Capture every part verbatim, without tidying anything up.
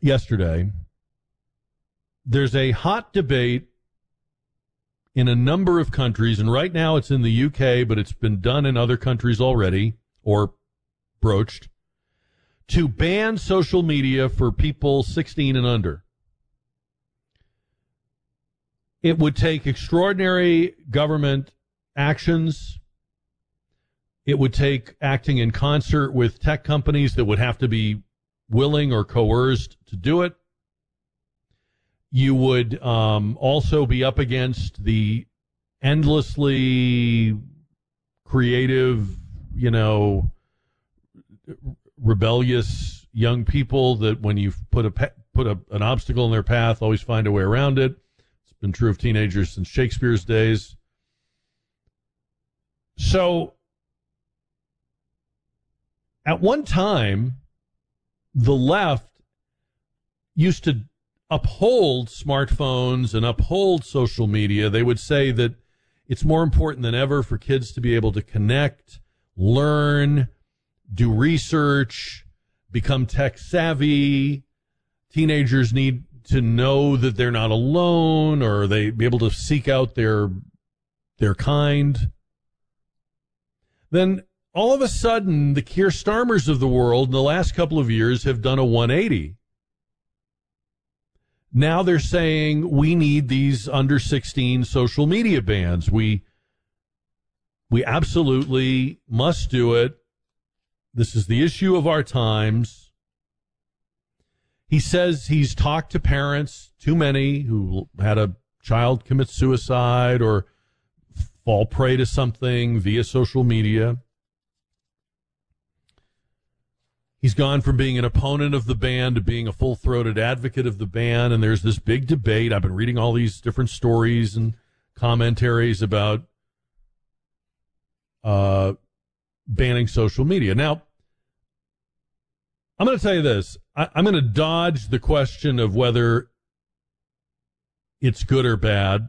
yesterday. There's a hot debate in a number of countries, and right now it's in the U K, but it's been done in other countries already, or broached, to ban social media for people sixteen and under. It would take extraordinary government actions. It would take acting in concert with tech companies that would have to be willing or coerced to do it. You would um, also be up against the endlessly creative, you know, rebellious young people that when you put a put a, an obstacle in their path, always find a way around it. It's been true of teenagers since Shakespeare's days. So, at one time, the left used to uphold smartphones and uphold social media. They would say that it's more important than ever for kids to be able to connect, learn, do research, become tech savvy. Teenagers need to know that they're not alone, or they be able to seek out their their kind. Then all of a sudden, the Keir Starmers of the world in the last couple of years have done a one eighty. Now they're saying we need these under sixteen social media bans. We we absolutely must do it. This is the issue of our times. He says he's talked to parents, too many, who had a child commit suicide or fall prey to something via social media. He's gone from being an opponent of the ban to being a full-throated advocate of the ban, and there's this big debate. I've been reading all these different stories and commentaries about uh, banning social media. Now, I'm going to tell you this. I, I'm going to dodge the question of whether it's good or bad,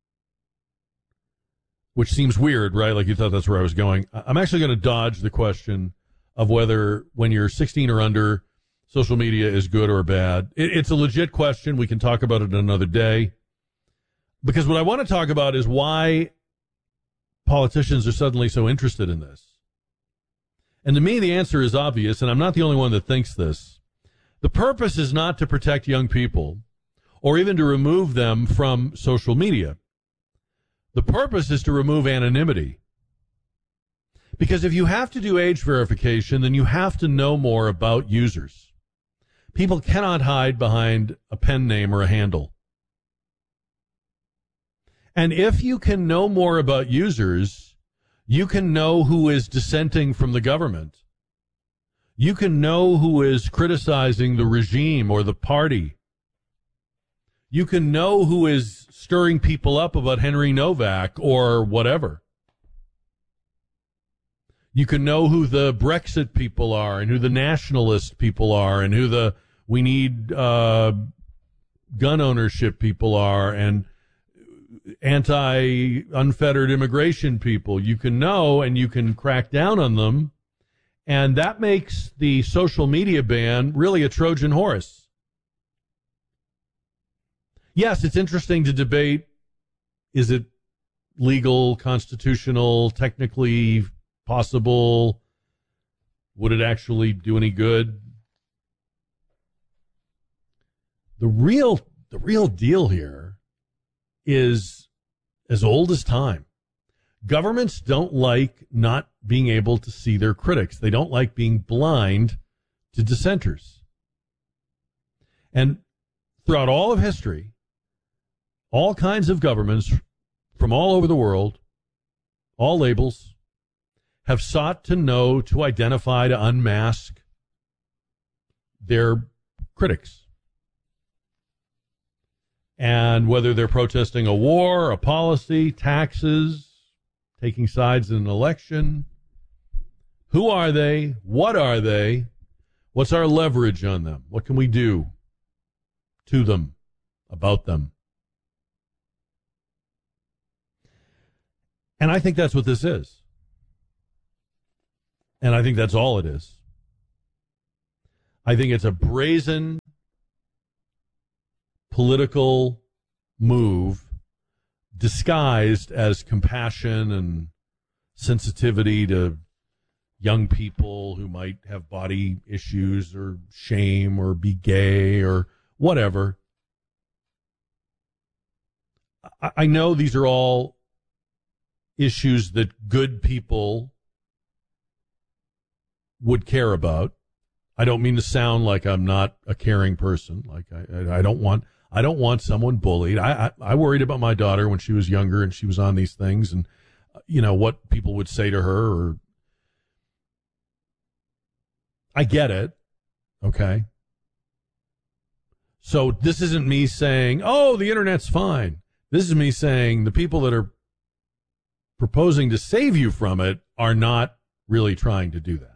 which seems weird, right? Like you thought that's where I was going. I'm actually going to dodge the question of whether when you're sixteen or under, social media is good or bad. It, it's a legit question. We can talk about it another day. Because what I want to talk about is why politicians are suddenly so interested in this. And to me, the answer is obvious, and I'm not the only one that thinks this. The purpose is not to protect young people or even to remove them from social media. The purpose is to remove anonymity. Because if you have to do age verification, then you have to know more about users. People cannot hide behind a pen name or a handle. And if you can know more about users, you can know who is dissenting from the government. You can know who is criticizing the regime or the party. You can know who is stirring people up about Henry Novak or whatever. You can know who the Brexit people are and who the nationalist people are and who the we need uh, gun ownership people are and anti-unfettered immigration people. You can know and you can crack down on them. And that makes the social media ban really a Trojan horse. Yes, it's interesting to debate, is it legal, constitutional, technically possible? Would it actually do any good? The real, the real deal here is as old as time. Governments don't like not being able to see their critics. They don't like being blind to dissenters. And throughout all of history, all kinds of governments from all over the world, all labels, have sought to know, to identify, to unmask their critics. And whether they're protesting a war, a policy, taxes, taking sides in an election, who are they? What are they? What's our leverage on them? What can we do to them, about them? And I think that's what this is. And I think that's all it is. I think it's a brazen political move disguised as compassion and sensitivity to young people who might have body issues or shame or be gay or whatever. I, I know these are all issues that good people would care about. I don't mean to sound like I'm not a caring person. Like I, I, I don't want, I don't want someone bullied. I, I, I worried about my daughter when she was younger and she was on these things, and you know what people would say to her. Or I get it, okay. So this isn't me saying, "Oh, the internet's fine." This is me saying the people that are proposing to save you from it are not really trying to do that.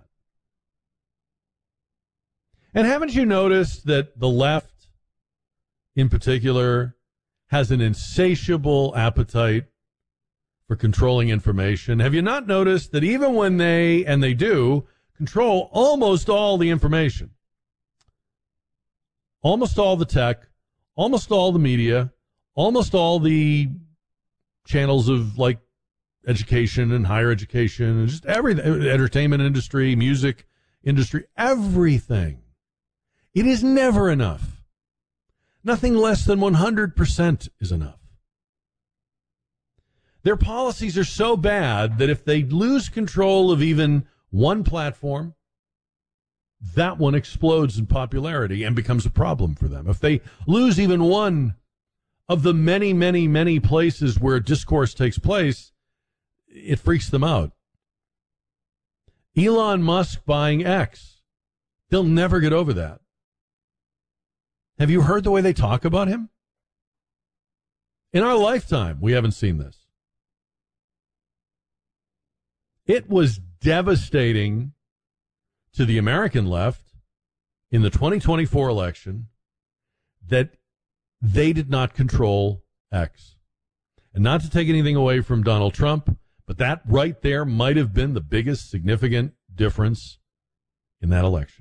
And haven't you noticed that the left, in particular, has an insatiable appetite for controlling information? Have you not noticed that even when they, and they do, control almost all the information, almost all the tech, almost all the media, almost all the channels of, like, education and higher education and just everything, entertainment industry, music industry, everything. It is never enough. Nothing less than one hundred percent is enough. Their policies are so bad that if they lose control of even one platform, that one explodes in popularity and becomes a problem for them. If they lose even one of the many, many, many places where discourse takes place, it freaks them out. Elon Musk buying X, they'll never get over that. Have you heard the way they talk about him? In our lifetime, we haven't seen this. It was devastating to the American left in the twenty twenty-four election that they did not control X. And not to take anything away from Donald Trump, but that right there might have been the biggest significant difference in that election.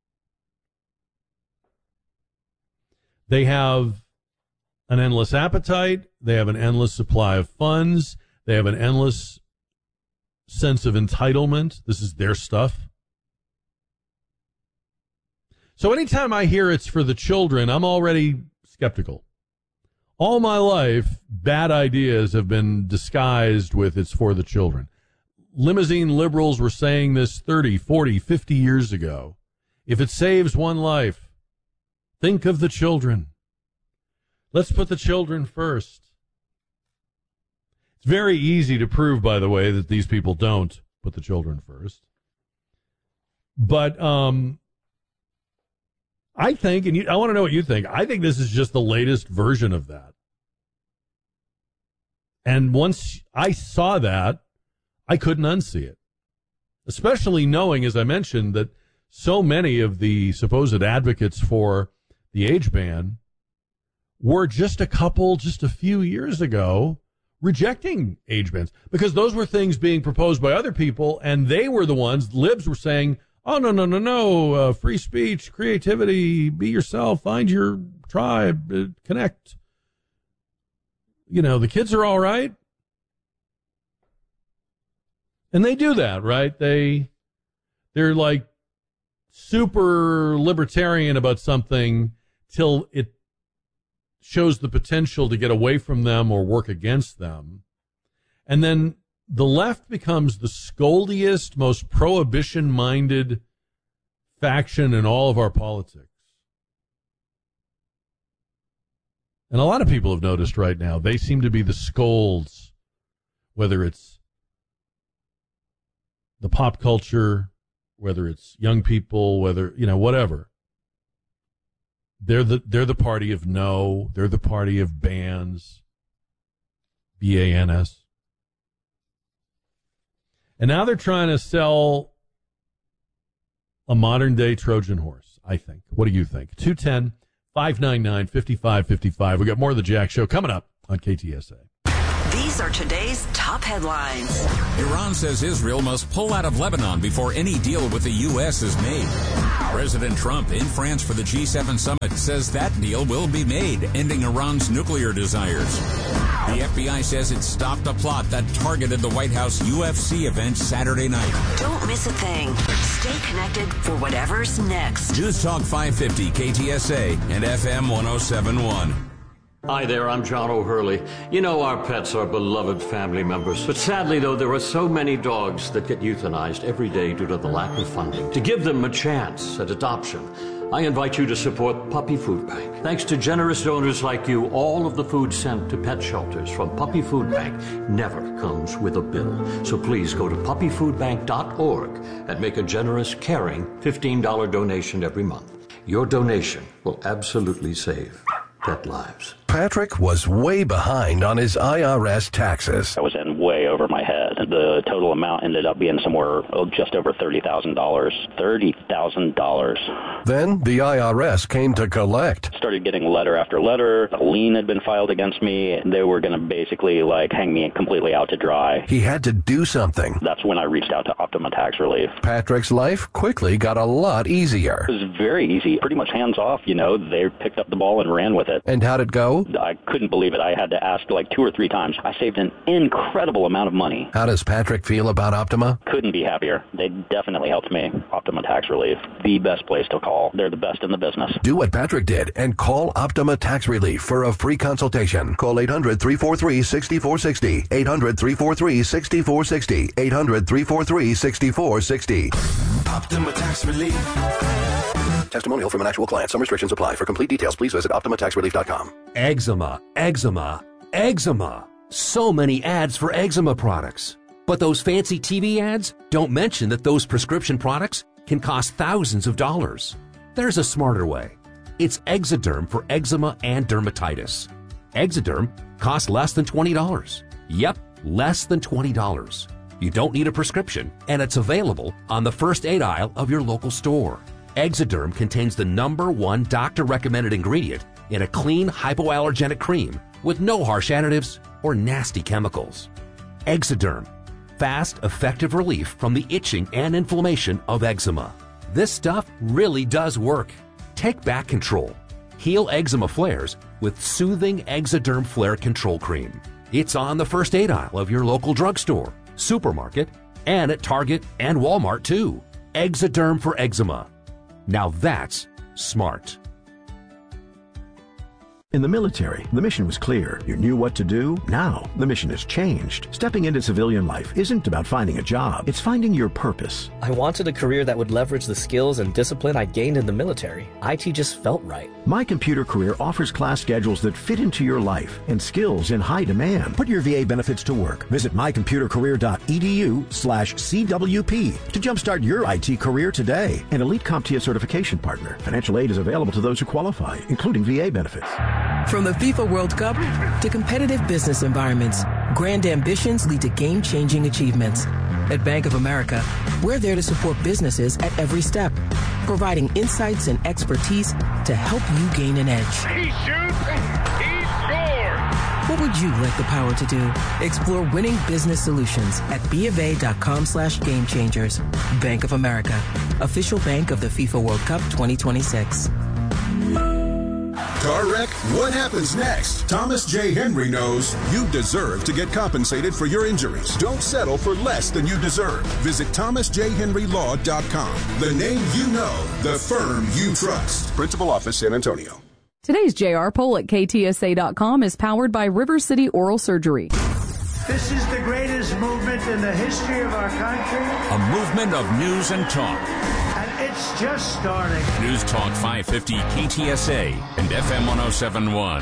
They have an endless appetite. They have an endless supply of funds. They have an endless sense of entitlement. This is their stuff. So anytime I hear it's for the children, I'm already skeptical. All my life, bad ideas have been disguised with it's for the children. Limousine liberals were saying this thirty, forty, fifty years ago. If it saves one life, think of the children. Let's put the children first. It's very easy to prove, by the way, that these people don't put the children first. But um, I think, and you, I want to know what you think, I think this is just the latest version of that. And once I saw that, I couldn't unsee it. Especially knowing, as I mentioned, that so many of the supposed advocates for the age ban were just a couple, just a few years ago, rejecting age bans. Because those were things being proposed by other people, and they were the ones, libs were saying, oh, no, no, no, no, uh, free speech, creativity, be yourself, find your tribe, uh, connect. You know, the kids are all right. And they do that, right? They, they're like super libertarian about something till it shows the potential to get away from them or work against them. And then the left becomes the scoldiest, most prohibition-minded faction in all of our politics. And a lot of people have noticed right now, they seem to be the scolds, whether it's the pop culture, whether it's young people, whether, you know, whatever. They're the they're the party of no. They're the party of bans. B A N S. And now they're trying to sell a modern-day Trojan horse, I think. What do you think? two one zero, five nine nine, five five five five. We got more of the Jack Show coming up on K T S A. These are today's top headlines. Iran says Israel must pull out of Lebanon before any deal with the U S is made. President Trump in France for the G seven summit says that deal will be made, ending Iran's nuclear desires. The F B I says it stopped a plot that targeted the White House U F C event Saturday night. Don't miss a thing. Stay connected for whatever's next. News Talk five fifty K T S A and F M one oh seven point one. Hi there, I'm John O'Hurley. You know our pets are beloved family members. But sadly, though, there are so many dogs that get euthanized every day due to the lack of funding. To give them a chance at adoption, I invite you to support Puppy Food Bank. Thanks to generous donors like you, all of the food sent to pet shelters from Puppy Food Bank never comes with a bill. So please go to puppy food bank dot org and make a generous, caring fifteen dollars donation every month. Your donation will absolutely save pet lives. Patrick was way behind on his I R S taxes. I was in way over my head. The total amount ended up being somewhere oh, just over thirty thousand dollars. thirty thousand dollars. Then the I R S came to collect. Started getting letter after letter. A lien had been filed against me. They were going to basically like hang me completely out to dry. He had to do something. That's when I reached out to Optima Tax Relief. Patrick's life quickly got a lot easier. It was very easy. Pretty much hands off, you know. They picked up the ball and ran with it. And how'd it go? I couldn't believe it. I had to ask like two or three times. I saved an incredible amount of money. How does Patrick feel about Optima? Couldn't be happier. They definitely helped me. Optima Tax Relief, the best place to call. They're the best in the business. Do what Patrick did and call Optima Tax Relief for a free consultation. Call eight hundred, three four three, six four six zero. eight hundred, three four three, six four six zero. eight hundred, three four three, six four six zero. Optima Tax Relief. Testimonial from an actual client. Some restrictions apply. For complete details, please visit optima tax relief dot com. Eczema, eczema, eczema. So many ads for eczema products. But those fancy T V ads don't mention that those prescription products can cost thousands of dollars. There's a smarter way. It's Exoderm for eczema and dermatitis. Exoderm costs less than twenty dollars. Yep, less than twenty dollars. You don't need a prescription, and it's available on the first aid aisle of your local store. Exoderm contains the number one doctor-recommended ingredient in a clean hypoallergenic cream with no harsh additives or nasty chemicals. Exoderm, fast, effective relief from the itching and inflammation of eczema. This stuff really does work. Take back control. Heal eczema flares with soothing Exoderm Flare Control Cream. It's on the first aid aisle of your local drugstore, supermarket, and at Target and Walmart too. Exoderm for eczema. Now that's smart. In the military, the mission was clear. You knew what to do. Now, the mission has changed. Stepping into civilian life isn't about finding a job. It's finding your purpose. I wanted a career that would leverage the skills and discipline I gained in the military. I T just felt right. My Computer Career offers class schedules that fit into your life and skills in high demand. Put your V A benefits to work. Visit my computer career dot e d u slash C W P to jumpstart your I T career today. An elite CompTIA certification partner. Financial aid is available to those who qualify, including V A benefits. From the FIFA World Cup to competitive business environments, grand ambitions lead to game-changing achievements. At Bank of America, we're there to support businesses at every step, providing insights and expertise to help you gain an edge. He shoots, he scores! What would you like the power to do? Explore winning business solutions at bofa.com slash game changers. Bank of America, official bank of the FIFA World Cup twenty twenty-six. Car wreck? What happens next? Thomas J. Henry knows you deserve to get compensated for your injuries. Don't settle for less than you deserve. Visit thomas j henry law dot com. The name you know, the firm you trust. Principal Office, San Antonio. Today's J R poll at K T S A dot com is powered by River City Oral Surgery. This is the greatest movement in the history of our country. A movement of news and talk. And it's just starting. News Talk five fifty K T S A and F M one oh seven point one.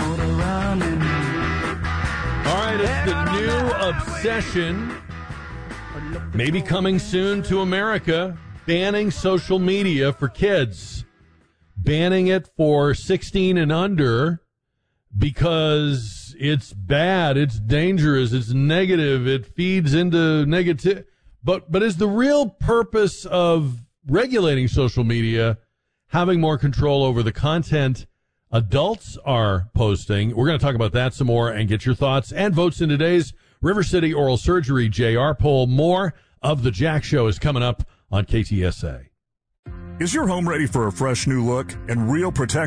All right, it's the new obsession, maybe coming soon to America, banning social media for kids. Banning it for sixteen and under because it's bad, it's dangerous, it's negative, it feeds into negative. But but is the real purpose of regulating social media having more control over the content adults are posting. We're going to talk about that some more and get your thoughts and votes in today's River City Oral Surgery J R poll. More of the Jack Show is coming up on K T S A. Is your home ready for a fresh new look and real protection?